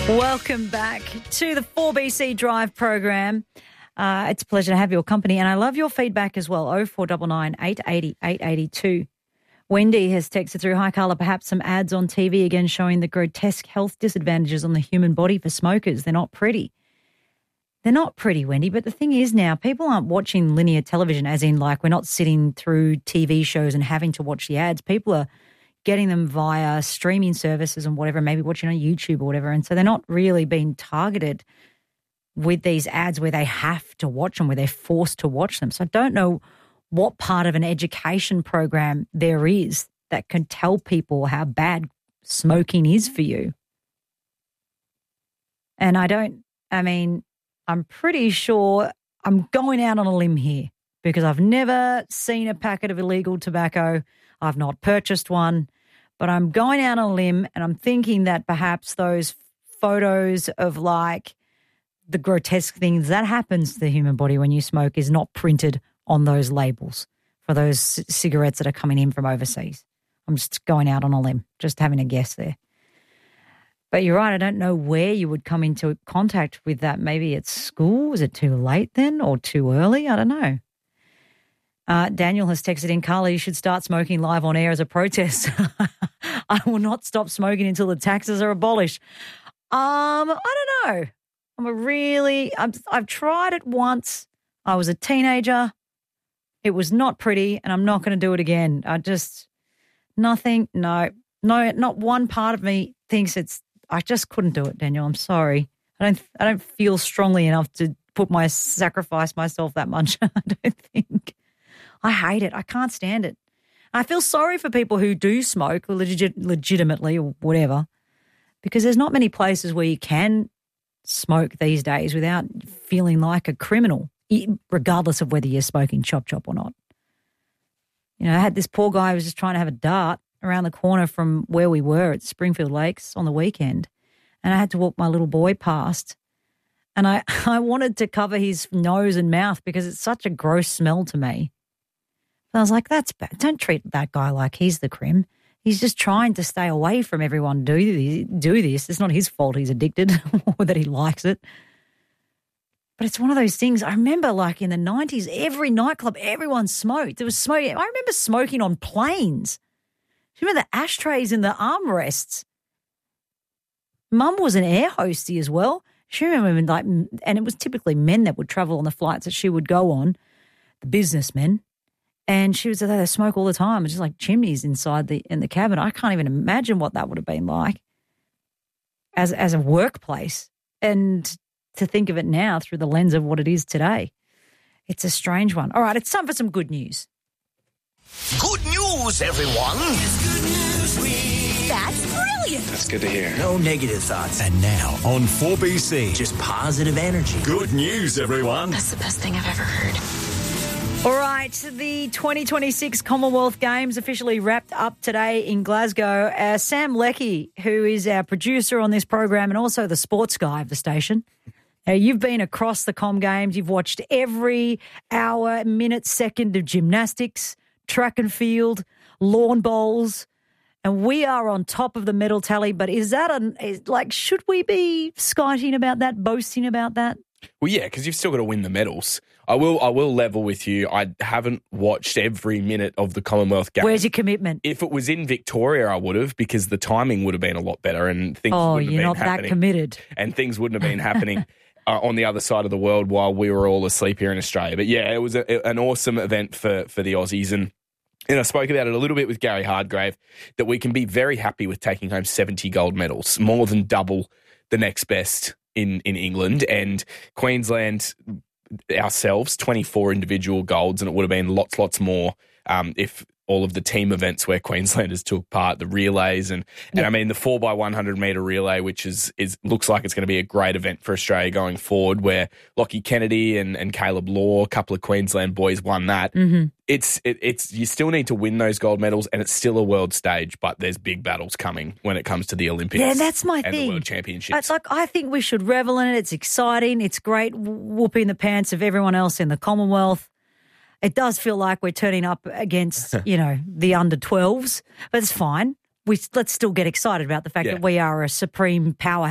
Welcome back to the 4BC Drive program. It's a pleasure to have your company, and I love your feedback as well. 0499 880 882. Wendy has texted through, "Hi, Carla, perhaps some ads on TV again showing the grotesque health disadvantages on the human body for smokers. They're not pretty." They're not pretty, Wendy, but the thing is now people aren't watching linear television, as in like we're not sitting through TV shows and having to watch the ads. People are getting them via streaming services and whatever, maybe watching on YouTube or whatever. And so they're not really being targeted with these ads where they have to watch them, where they're forced to watch them. So I don't know what part of an education program there is that can tell people how bad smoking is for you. And I'm pretty sure I'm going out on a limb here because I've never seen a packet of illegal tobacco. I've not purchased one, but I'm going out on a limb and I'm thinking that perhaps those photos of like the grotesque things that happens to the human body when you smoke is not printed on those labels for those cigarettes that are coming in from overseas. I'm just going out on a limb, just having a guess there. But you're right, I don't know where you would come into contact with that. Maybe at school. Is it too late then or too early? I don't know. Daniel has texted in, "Carla, you should start smoking live on air as a protest." "I will not stop smoking until the taxes are abolished." I don't know. I've tried it once. I was a teenager. It was not pretty, and I'm not going to do it again. Not one part of me thinks I just couldn't do it, Daniel. I'm sorry. I don't feel strongly enough to sacrifice myself that much. I don't think. I hate it. I can't stand it. I feel sorry for people who do smoke legitimately or whatever, because there's not many places where you can smoke these days without feeling like a criminal, regardless of whether you're smoking chop or not. You know, I had this poor guy who was just trying to have a dart around the corner from where we were at Springfield Lakes on the weekend, and I had to walk my little boy past, and I wanted to cover his nose and mouth because it's such a gross smell to me. And I was like, that's bad. Don't treat that guy like he's the crim. He's just trying to stay away from everyone do this. It's not his fault he's addicted or that he likes it. But it's one of those things. I remember like in the 90s, every nightclub, everyone smoked. There was smoking. I remember smoking on planes. Do you remember the ashtrays in the armrests? Mum was an air hostie as well. She remember and it was typically men that would travel on the flights that she would go on, the businessmen. And she was they smoke all the time. It's just like chimneys inside in the cabin. I can't even imagine what that would have been like as a workplace. And to think of it now through the lens of what it is today, it's a strange one. All right, it's time for some good news. Good news, everyone. It's good news week. That's brilliant. That's good to hear. No negative thoughts. And now on 4BC, Just positive energy. Good news, everyone. That's the best thing I've ever heard. All right, the 2026 Commonwealth Games officially wrapped up today in Glasgow. Sam Leckie, who is our producer on this program and also the sports guy of the station, you've been across the Com Games. You've watched every hour, minute, second of gymnastics, track and field, lawn bowls, and we are on top of the medal tally. But should we be skiting about that, boasting about that? Well, yeah, because you've still got to win the medals. I will level with you. I haven't watched every minute of the Commonwealth Games. Where's your commitment? If it was in Victoria, I would have, because the timing would have been a lot better and things wouldn't have been happening. Oh, you're not that committed. And things wouldn't have been happening on the other side of the world while we were all asleep here in Australia. But yeah, it was an awesome event for the Aussies. And I spoke about it a little bit with Gary Hardgrave, that we can be very happy with taking home 70 gold medals, more than double the next best in England. And Queensland ourselves, 24 individual golds, and it would have been lots more if all of the team events where Queenslanders took part, the relays, and I mean the 4x100 metre relay, which is looks like it's going to be a great event for Australia going forward, where Lockie Kennedy and Caleb Law, a couple of Queensland boys, won that. Mm-hmm. It's you still need to win those gold medals, and it's still a world stage, but there's big battles coming when it comes to the Olympics. Yeah, that's my and thing. The World Championships. I think we should revel in it. It's exciting. It's great whooping the pants of everyone else in the Commonwealth. It does feel like we're turning up against, the under-12s, but it's fine. Let's still get excited about the fact that we are a supreme powerhouse.